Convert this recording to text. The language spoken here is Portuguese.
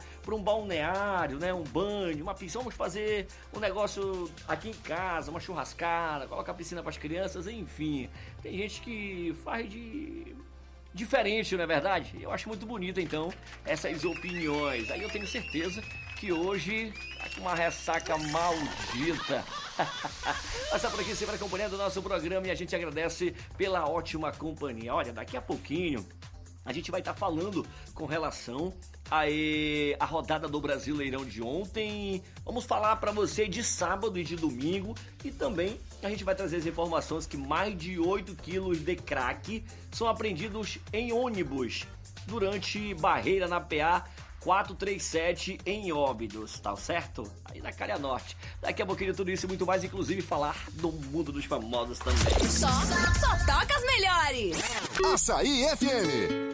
para um balneário, né? Um banho, uma piscina. Vamos fazer um negócio aqui em casa, uma churrascada, colocar a piscina para as crianças, enfim. Tem gente que faz de diferente, não é verdade? Eu acho muito bonito, então, essas opiniões. Aí eu tenho certeza que hoje tá com uma ressaca maldita. Passa por aqui sempre acompanhando o nosso programa e a gente agradece pela ótima companhia. Olha, daqui a pouquinho a gente vai estar falando com relação a rodada do Brasileirão de ontem. Vamos falar para você de sábado e de domingo. E também a gente vai trazer as informações que mais de 8 quilos de crack são apreendidos em ônibus durante barreira na PA 437 em Óbidos, tá certo? Aí na Calha Norte. Daqui a pouquinho tudo isso e muito mais, inclusive falar do mundo dos famosos também. Só toca as melhores. Açaí FM.